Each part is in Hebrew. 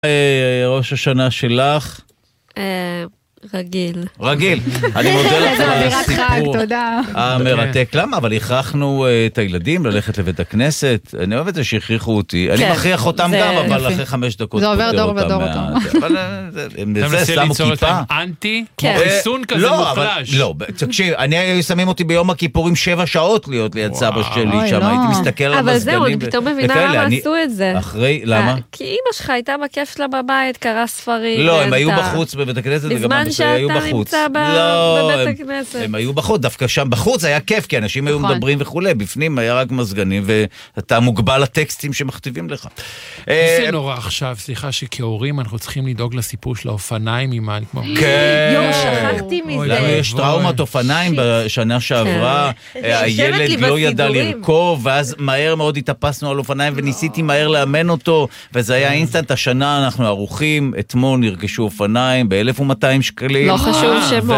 ראש השנה שלך? רגיל. רגיל. אני מודה לך על הסיפור המרתק. למה? אבל הכרחנו את הילדים ללכת לבית הכנסת. אני אוהב את זה שהכריחו אותי. אני מכריח אותם גם, אבל אחרי 5 דקות. זה עובר דור ודור אותו. אבל זה שמו כיפה. אנטי? כמו חיסון כזה מוחלש. לא, תקשיב, אני שמים אותי ביום הכיפורים 7 שעות להיות ליד סבא שלי שם. הייתי מסתכל על אבל המזגנים. זהו, אני פתאום מבינה למה עשו את זה. אחרי, למה? כי אמא שלך הייתה בכיף שלה בבית, קרא ספרים. לא, הם היו בחוץ בבית הכנסת. בזמן שאתה נמצא בבית הכנסת. הם היו בחוץ, דווקא שם בחוץ היה כיף, כי אנשים היו מדברים וכולי, בפנים היה רק מזגנים, ואתה מוגבל לטקסטים שמכתיבים לך. זה נורא עכשיו, סליחה שכהורים אנחנו צריכים לדאוג לסיפור של האופניים עם כן. יום, שכחתי מזה. לנו יש טראומת אופניים בשנה שעברה, הילד לא ידע לרכוב, ואז מהר מאוד התאפסנו על אופניים, וניסיתי מהר לאמן אותו, וזה היה אינסטנט. השנה אנחנו ערוכים, אתמול נרכשו אופניים ב-1,200 שקלים. לא חשוב שמות.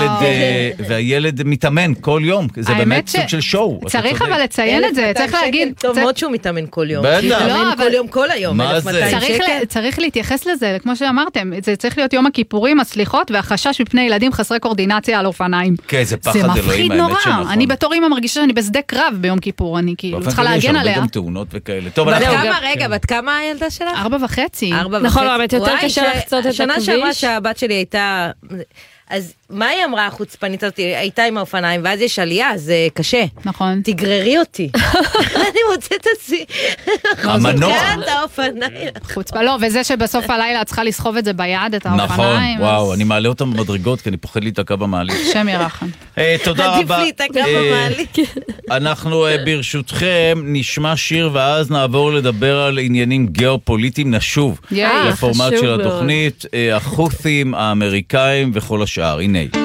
והילד מתאמן כל יום, זה באמת סוג של שואו. צריך אבל לציין את זה, צריך להגיד. טוב מאוד שהוא מתאמן כל יום. בטח. מתאמן כל יום, כל היום. מה זה? צריך להתייחס לזה, כמו שאמרתם, זה צריך להיות יום הכיפורים, הסליחות, והחשש מפני ילדים חסרי קורדינציה על אופניים. כן, זה פחד אלוהים, מפחיד נורא. אני בתור אמא מרגישה שאני בשדה קרב ביום כיפור, אני כאילו צריכה להגן עליה. יש הרבה גם תאונות וכאלה. טוב, בת כמה הילדה שלך? 4.5. נכון, באמת יותר קשה לחצות את הכביש. השנה שעברה שהבת שלי הייתה... אז מה היא אמרה החוצפנית הזאת? הייתה עם האופניים, ואז יש עלייה, זה קשה. נכון. תגררי אותי. אני מוצאת עצמי. המנוע. את האופניים. חוצפה, לא, וזה שבסוף הלילה את צריכה לסחוב את זה ביד, את האופניים. נכון, וואו, אני מעלה אותם במדרגות, כי אני פוחד להתעכב במעלית. שם ירחם. תודה רבה. עדיף להתעכב במעלית. אנחנו ברשותכם נשמע שיר, ואז נעבור לדבר על עניינים גיאופוליטיים. נשוב לפורמט של התוכנית, החות'ים, האמריקאים וכל השאר. הנה.